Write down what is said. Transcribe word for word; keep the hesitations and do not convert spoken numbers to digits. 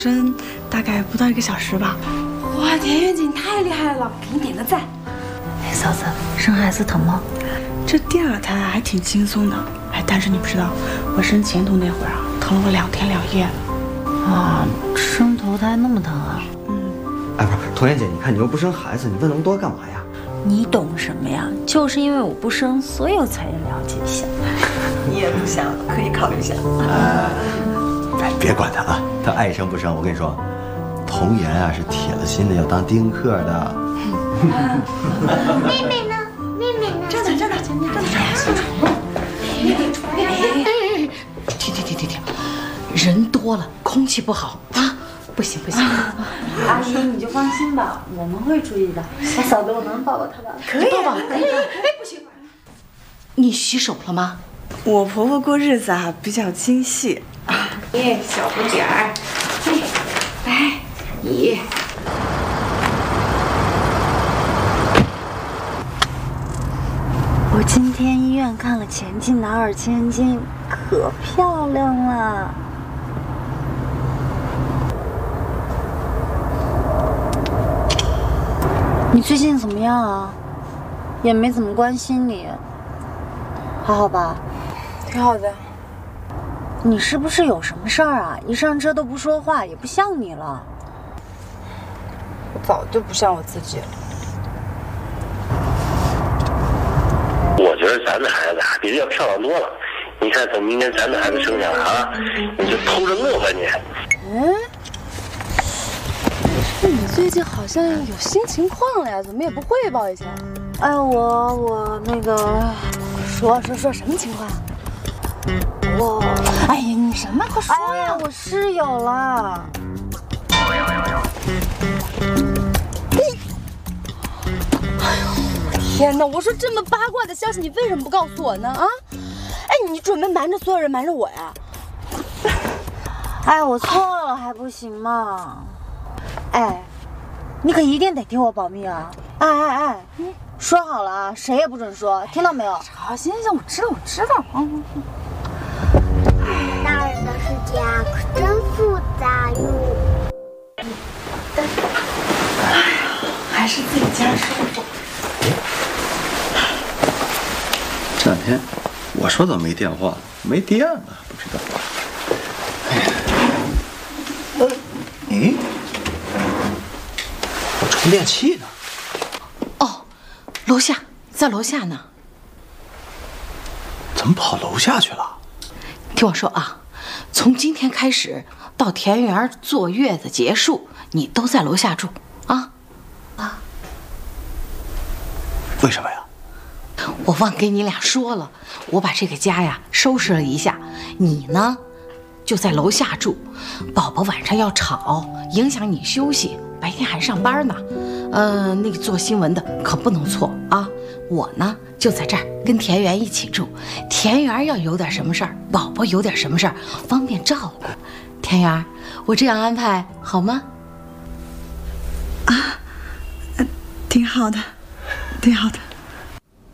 生大概不到一个小时吧。 哇，田园景太厉害了，给你点个赞。 哎，嫂子，生孩子疼吗？ 这第二胎还挺轻松的，哎，但是你不知道，我生前头那会儿啊，疼了我两天两夜。 啊，生头胎那么疼啊？ 嗯。 哎，不是，童妍姐，你看你又不生孩子，你问那么多干嘛呀？ 你懂什么呀？就是因为我不生，所以我才了解一下。 你也不想，可以考虑一下。 哎，别管他啊，他爱生不生，我跟你说，童颜啊是铁了心的要当丁克的。 妹妹呢？妹妹呢？ 这呢，这呢，这呢，这呢。 停停停停停，人多了，空气不好啊！不行不行， 阿姨你就放心吧，我们会注意的。哎，嫂子，我能抱抱他吧？ 可以抱抱。哎哎，不行，你洗手了吗？ 我婆婆过日子啊比较精细。 哎，小不点儿，哎，你。 我今天医院看了钱进的二千金，可漂亮了。你最近怎么样啊？也没怎么关心你，还好吧？ 挺好的。 你是不是有什么事儿啊？一上车都不说话，也不像你了。 我早就不像我自己了。 我觉得咱的孩子啊，比人家漂亮多了。你看，等明年咱的孩子生下来啊，你就偷着乐吧你。 嗯，你最近好像有新情况了呀？怎么也不汇报一下？ 哎，我我那个， 说说说什么情况？ 我， 哎呀，你什么？快说呀！ 哎呀，我室友了。 天哪！我说这么八卦的消息，你为什么不告诉我呢？啊？哎，你准备瞒着所有人，瞒着我呀？ 哎，我错了还不行吗？哎，你可一定得替我保密啊！哎哎哎，说好了啊，谁也不准说，听到没有？ 好，行行行，我知道，我知道。嗯。 大人的世界啊，可真复杂哟。 哎呀，还是自己家舒服。 这两天我说怎么没电话？没电了，不知道。哎呀，呃，咦，我充电器呢？ 哦，楼下，在楼下呢。 怎么跑楼下去了？ 听我说啊，从今天开始到田园坐月子结束，你都在楼下住啊啊！ 为什么呀？ 我忘给你俩说了，我把这个家呀收拾了一下，你呢就在楼下住。宝宝晚上要吵，影响你休息，白天还上班呢。呃，那个做新闻的可不能错啊。我呢就在这儿跟田园一起住，田园要有点什么事儿，宝宝有点什么事儿，方便照顾。田园，我这样安排好吗？ 啊，呃，挺好的，挺好的。